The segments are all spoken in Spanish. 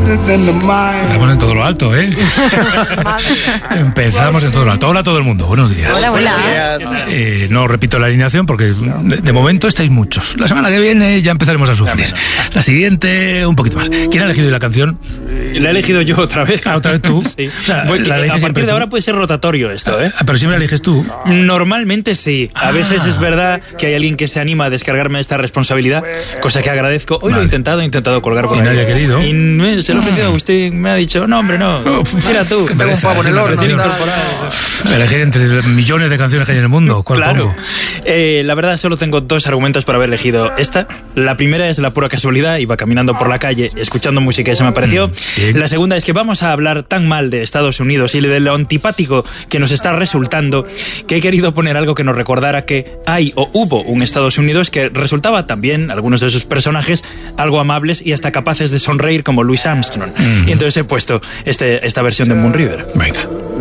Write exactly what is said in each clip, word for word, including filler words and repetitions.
Empezamos en todo lo alto, ¿eh? Empezamos en todo lo alto. Hola a todo el mundo, buenos días. Hola, hola. Eh, no repito la alineación porque de, de momento estáis muchos. La semana que viene ya empezaremos a sufrir. La siguiente, un poquito más. ¿Quién ha elegido la canción? La he elegido yo otra vez. Ah, ¿otra vez tú? Sí. O sea, bueno, la a eliges partir de tú. ahora puede ser rotatorio esto, ¿eh? Ah, pero siempre la eliges tú. Normalmente sí. A Ah. veces es verdad que hay alguien que se anima a descargarme esta responsabilidad, cosa que agradezco. Hoy Vale. lo he intentado, he intentado colgar por Y ahí. nadie ha querido. Y me, se lo he ofrecido a usted, me ha dicho, no, hombre, no. Mira tú. Qué Tengo un pereza, pavo en el me horno. pareció. incorporado. Elegir entre millones de canciones que hay en el mundo. ¿Cuál Claro. pongo? Eh, la verdad, solo tengo dos argumentos para haber elegido esta. La primera es la pura casualidad. Iba caminando por la calle escuchando música y se me apareció. bien. La segunda es que vamos a hablar tan mal de Estados Unidos y de lo antipático que nos está resultando que he querido poner algo que nos recordara que hay o hubo un Estados Unidos que resultaba también, algunos de sus personajes, algo amables y hasta capaces de sonreír como Louis Armstrong. Mm. Y entonces he puesto este, esta versión de Moon River. Venga.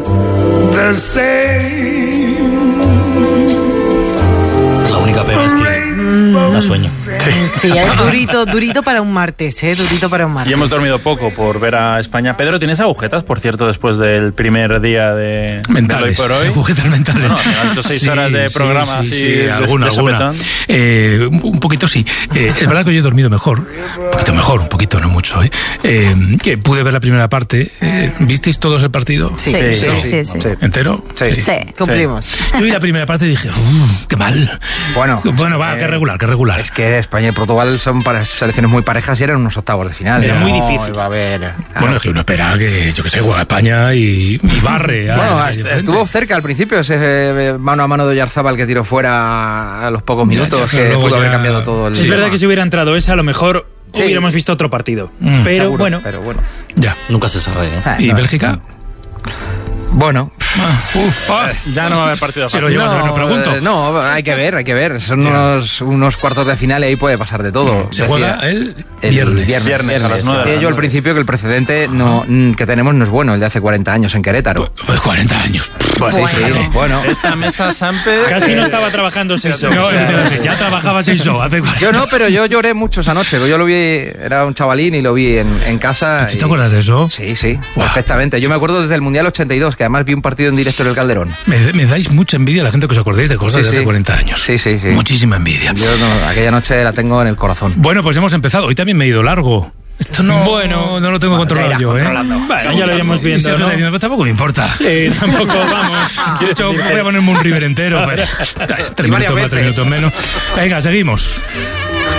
La única pega es que da sueño. Sí, es durito, durito para un martes, ¿eh? Durito para un martes. Y hemos dormido poco por ver a España. Pedro, ¿tienes agujetas, por cierto, después del primer día de, Mentales, de hoy por hoy? agujetas mentales. No, no, estos seis horas de programa sí, así, sí, de- alguna, de alguna. sopetón. Eh, un, un poquito sí. Eh, es verdad que hoy he dormido mejor, un poquito mejor, un poquito, no mucho. ¿eh? Eh, que pude ver la primera parte. Eh, ¿Visteis todos el partido? Sí, Sí, sí, sí, sí, sí. sí. ¿Entero? Sí. Sí, cumplimos. Yo vi la primera parte y dije, "Uf, qué mal". Bueno, Bueno, es va, que- qué regular, qué regular. Es que España y Portugal son para selecciones muy parejas y eran unos octavos de final. Era No muy difícil. iba a haber... Bueno, es que uno espera que, yo que sé, juega España y, y barre. a- Bueno, a- est- diferente. estuvo cerca al principio ese eh, mano a mano de Oyarzábal que tiró fuera a los pocos Ya, minutos, ya, pero que luego pudo haber ya- cambiado todo el... Sí, Es verdad que si hubiera entrado esa, a lo mejor Sí. hubiéramos visto otro partido. Mm. Pero Seguro, bueno, pero bueno. Ya. Nunca se sabe, ¿eh? Ah, ¿Y no. Bélgica? Bueno, Ah, uf, ah. Ya no va a haber partido Si lo fácil. llevas, no, pregunto. eh, no, hay que ver, hay que ver. Son Sí. unos, unos cuartos de final y ahí puede pasar de todo. Se Decía- juega el El viernes. viernes, Viernes a las nueve. Decía yo al principio que el precedente no, mm, que tenemos no es bueno, el de hace cuarenta años en Querétaro. Pues cuarenta años. Pues sí, sí, Bueno. bueno. Esta mesa Sampe... casi no estaba trabajando seis No, horas. entonces, ya trabajaba seis show hace cuarenta. Yo no, pero yo lloré mucho esa noche. Yo lo vi, era un chavalín y lo vi en, en casa. ¿Tú y- te acuerdas de eso? Sí, sí, Guau. perfectamente. Yo me acuerdo desde el Mundial ochenta y dos, que además vi un partido en directo en el Calderón. Me, me dais mucha envidia a la gente que os acordéis de cosas Sí, de hace sí. cuarenta años. Sí, sí, sí. Muchísima envidia. Yo no, aquella noche la tengo en el corazón. Bueno, pues hemos empezado. Hoy también me he ido largo. Esto no, Bueno, no lo tengo controlado irás yo, controlando. ¿eh? Bueno, ya lo iremos Y viendo, Sergio ¿no? está diciendo, "Pues tampoco me importa". Sí, tampoco vamos. De hecho, voy a ponerme un River entero. Pero, tres Y varias minutos más, tres veces. minutos menos. Venga, seguimos.